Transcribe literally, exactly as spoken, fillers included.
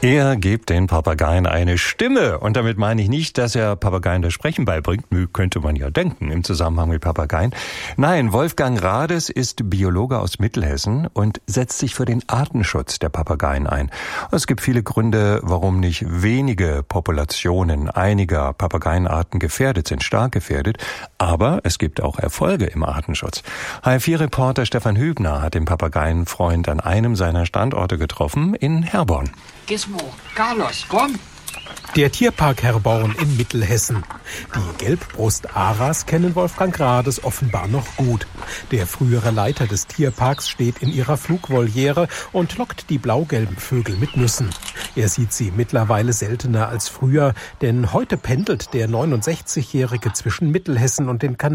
Er gibt den Papageien eine Stimme. Und damit meine ich nicht, dass er Papageien das Sprechen beibringt. Könnte man ja denken im Zusammenhang mit Papageien. Nein, Wolfgang Rades ist Biologe aus Mittelhessen und setzt sich für den Artenschutz der Papageien ein. Es gibt viele Gründe, warum nicht wenige Populationen einiger Papageienarten gefährdet sind, stark gefährdet. Aber es gibt auch Erfolge im Artenschutz. H F vier Reporter Stefan Hübner hat den Papageienfreund an einem seiner Standorte getroffen, in Herborn. Gizmo, Carlos, komm! Der Tierpark Herborn in Mittelhessen. Die Gelbbrust-Aras kennen Wolfgang Rades offenbar noch gut. Der frühere Leiter des Tierparks steht in ihrer Flugvoliere und lockt die blau-gelben Vögel mit Nüssen. Er sieht sie mittlerweile seltener als früher, denn heute pendelt der neunundsechzigjährige zwischen Mittelhessen und den Kanaren